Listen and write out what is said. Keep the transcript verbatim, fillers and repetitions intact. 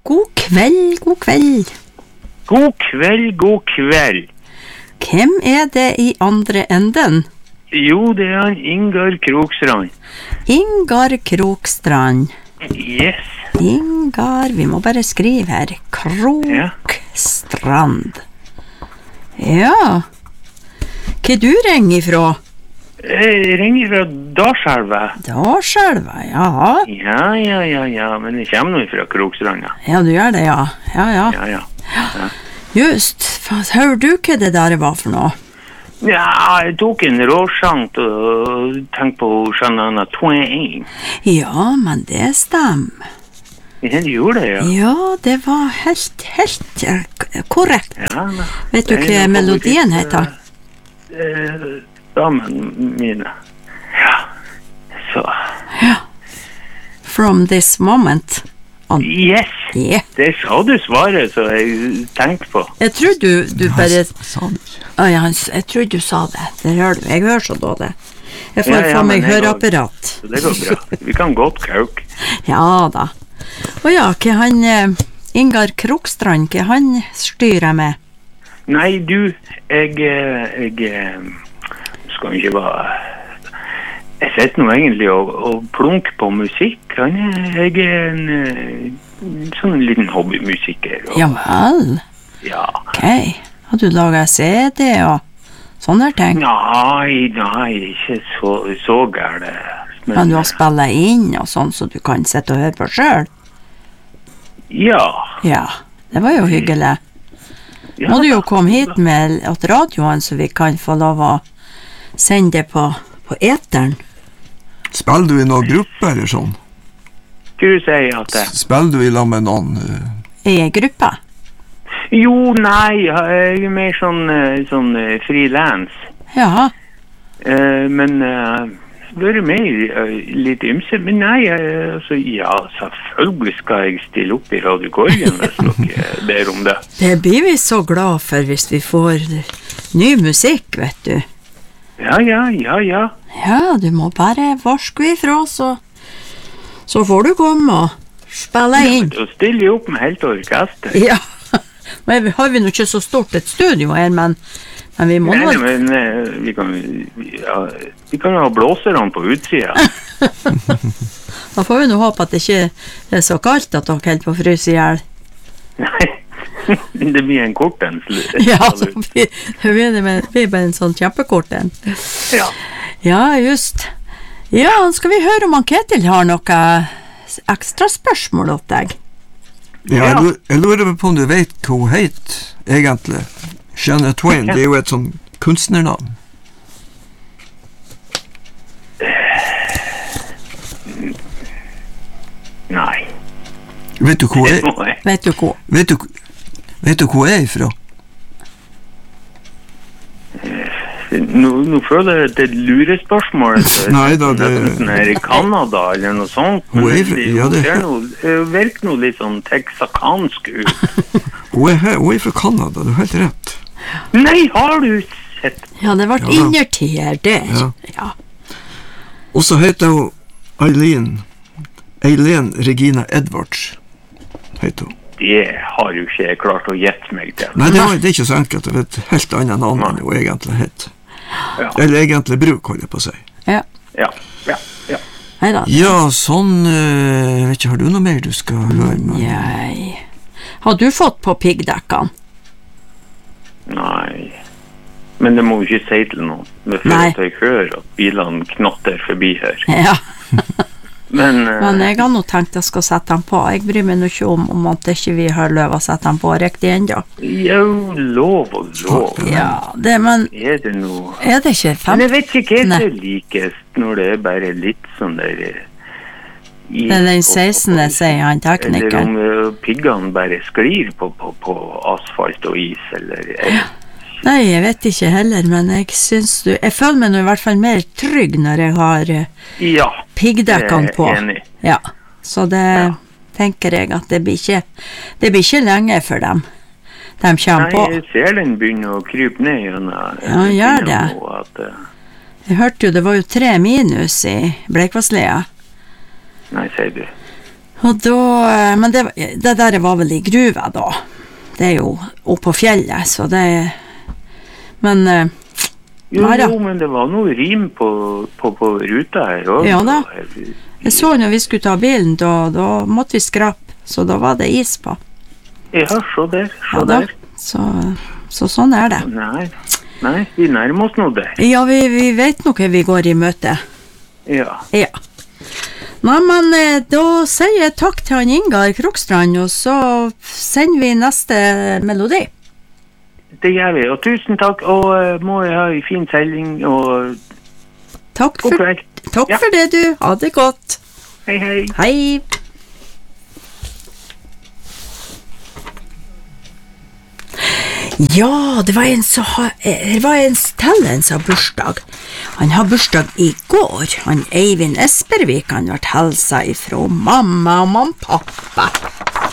God kveld, god kveld. God kveld, god kveld. Hvem er det i andre enden? Jo, det er han Ingar Krokstrand. Ingar Krokstrand. Yes. Ingar, vi må bare skrive her. Krokstrand. Ja. Hva du ringer ifra? Jeg ringer fra Darselva. Darselva, ja. Ja, ja, ja, ja, men jeg kommer nå fra Krokstrand, ja. Ja, du gjør det, ja. Ja, ja. Ja, ja. ja. Just, hører du hva det der var for noe? Ja, jeg tok en råsjank og tenkte på Shania Twain. Ja, men det stemmer. Ja, det gjorde det, ja. Ja, det var helt, helt uh, korrekt. Ja, men, vet du hva melodien heter? Uh, damen mine. Ja, så. Ja. From this moment on. Yes, yeah. Det sa du svaret, så jeg tenkte på. Jeg tror du, du bare... Sa du ikke? Ah, ja, jeg tror du sa det. Det hører du. Jeg hører så dårlig. Jeg får Ja, ja, få meg men jeg høreapparat. går- Det går bra. Vi kan godt kauke. Ja da. Og ja, hva han eh, Ingar Krokstrand, hva han styrer med? Nei, du, jeg, eh, jeg eh, skal ikke bare... Jeg sitter nå egentlig og, og plunker på musikk. Han er, jeg er en eh, sånn liten hobbymusiker. Og, Ja vel. ja. Ok. Har du laget C D og sånne ting? Nei, nei, ikke så, så gærent. Men, Kan du ha spillet inn og sånn, så du kan sitte og høre på selv? Ja. Ja, det var jo hyggelig. ja. Må du jo komme hit med at radioen, så vi kan få lov å sende det på, på eteren. Spiller du i noen gruppe eller sånn? Skulle du si at det... Spiller du i lag med noen? Uh, I en gruppe. Jo, nei, jeg er mer sånn, eh, sånn eh, frilans. Ja, Eh, men uh, det er mer uh, litt ymse. Men nei, uh, altså, ja, selvfølgelig skal jeg stille opp i Radio Korgen hvis dere ber om det. det blir vi så glad for hvis vi får ny musikk, vet du. Ja, ja, ja, ja. Ja, du må bare varske ifra, så, så får du komme og spille inn. Da stiller jeg opp med helt orkester. Ja, men vi har vi nå ikke så stort et studio her, men, men vi må Nei, nå... men uh, vi kan, ja, vi kan ha blåserne på utsida. Da får vi nå håpe at det ikke er så kaldt at dere helt på frys i hjel. Nei, det blir en kort en. sl- Ja, så blir det blir det med- det blir bare en sånn kjempekort en. Ja. Ja, just. Ja, skal vi høre om han Ketil har noe ekstra spørsmål åt deg? ja, jeg, lurer, jeg lurer på om du vet hva hun heter, egentlig. Shania Twain, det er jo et sånn kunstnernavn. Nei. Vet du hvor Det jeg, må jeg. Vet du hva? vet du, vet du hvor jeg er ifra? Nå, nå føler jeg at det er et lurespørsmål. Nei da, det- Enten er i Canada eller noe sånt. Hun er fra- det, ja, det- ser noe, det virker noe litt sånn texakansk ut. Hun er, her, hun er fra Canada, du har helt rett. Nei, har du sett? Ja, det ble Ja da. innertid her, det. Ja. Ja. Og så heter hun Eileen, Eileen Regina Edwards, heter hun. Det har jo ikke jeg klart å gjette meg til. Nei, det, var, det er ikke så enkelt, det er et helt annet navn enn hun egentlig heter. Ja, Eller egentlig bruk, holder jeg på å si. Ja. ja, ja. ja. Neida. Ja, sånn, øh, vet ikke, har du noe mer du skal høre med? Jeg... Har du fått på piggdekkene? Nei. Men det må jo ikke si til noen. Det Nei. føler at jeg hører at bilene knatter forbi her. Ja. Men, eh, Men jeg har nå tenkt jeg skal sette den på. Jeg bryr meg nå ikke om om at ikke vi har løv å sette den på riktig enda. jo, lov og lov. Ja, det, men Er det noe... er det ikke fem? Men jeg vet ikke hva Nei. det er likest når det er bare litt sånn der... eh, is Det er den på- på- sekstende, på- sier han Eller teknikeren. om eh, piggene bare sklir på, på, på asfalt og is, eller... eller Nei, jeg vet ikke heller, men jeg synes du... Jeg føler meg nå i hvert fall mer trygg når jeg har eh, ja, piggdekkene jeg er på. enig. Ja, så det tenker jeg at det blir ikke... Det blir ikke lenge for dem. De kommer Nei, på. jeg ser den begynner å krype ned gjennom... Ja, han gjør det. At, eh, Jeg hørte jo det var jo tre minus i Bleikvasslia. nei, sier du. Og da, men det, det der var vel i gruva da. Det er jo oppe på fjellet, så det men jo, jo, men det var noe rim på, på, på ruta her også. Ja da. Jeg så når vi skulle ta bilen, da, da måtte vi skrape, så da var det is på. Ja, så der, så ja, da. der. Så, så sånn er det. Nei, nei, vi nærmer oss nå der. Ja, vi, vi vet noe vi går i møte. Ja. Ja. Nei, men da sier jeg takk til han Ingar Krokstrand, og så sender vi neste melodi. Det gjør vi, og tusen takk, og uh, må jeg ha en fin seiling, og takk for, god kveld. Takk ja. for det, du. Ha det godt. Hei, hei. Hei. Ja, det var en som har, det var en stellen som har bursdag. Han har bursdag i går. Han Eivind Espervik, han har vært helsa ifra mamma og mamma pappa.